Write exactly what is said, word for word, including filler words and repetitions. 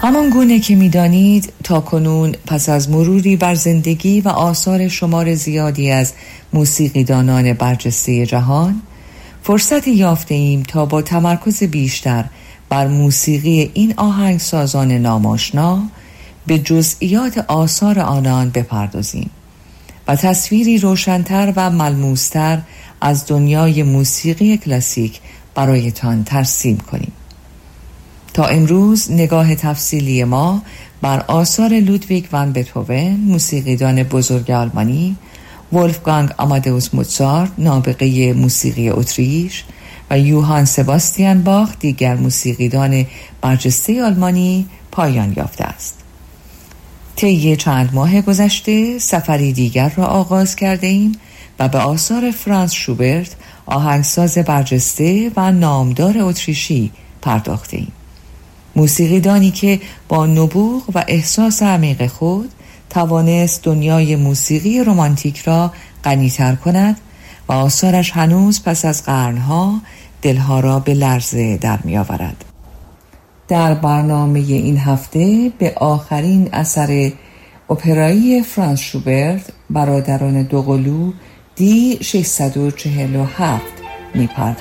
همان گونه که می‌دانید تا کنون پس از مروری بر زندگی و آثار شمار زیادی از موسیقیدانان برجسته جهان، فرصتی یافته ایم تا با تمرکز بیشتر بر موسیقی این آهنگسازان ناماشنا به جزئیات آثار آنان بپردازیم و تصویری روشن‌تر و ملموس‌تر از دنیای موسیقی کلاسیک برایتان ترسیم کنیم. تا امروز نگاه تفصیلی ما بر آثار لودویگ وان بتهوون، موسیقیدان بزرگ آلمانی، ولفگانگ آمادئوس موزارت، نابغه موسیقی اتریش، و یوهان سباستیان باخ، دیگر موسیقیدان برجسته آلمانی، پایان یافته است. طی چند ماه گذشته سفری دیگر را آغاز کرده ایم و به آثار فرانز شوبرت، آهنگساز برجسته و نامدار اتریشی پرداخته ایم. موسیقیدانی که با نبوغ و احساس عمیق خود توانست دنیای موسیقی رمانتیک را غنی‌تر کند و آثارش هنوز پس از قرنها دلها را به لرزه در می آورد. در برنامه این هفته به آخرین اثر اپرایی فرانز شوبرت، برادران دوقلو دی ششصد و چهل و هفت می پردازیم.